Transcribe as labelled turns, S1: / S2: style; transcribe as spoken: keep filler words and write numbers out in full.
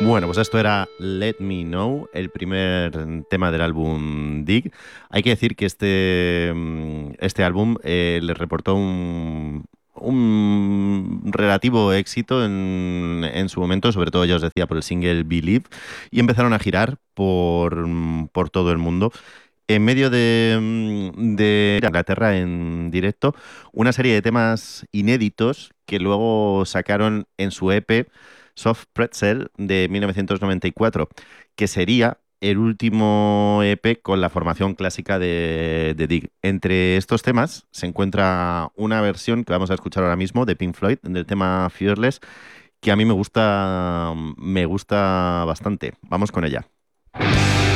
S1: Bueno, pues esto era Let Me Know, el primer tema del álbum Dig. Hay que decir que este, mm, este álbum eh, le reportó un, un relativo éxito en, en su momento, sobre todo ya os decía por el single Believe, y empezaron a girar por, mm, por todo el mundo. En medio de, mm, de Inglaterra en directo, una serie de temas inéditos que luego sacaron en su E P Soft Pretzel de mil novecientos noventa y cuatro, que sería el último E P con la formación clásica de, de Dig. Entre estos temas se encuentra una versión que vamos a escuchar ahora mismo de Pink Floyd, del tema Fearless, que a mí me gusta, me gusta bastante. Vamos con ella.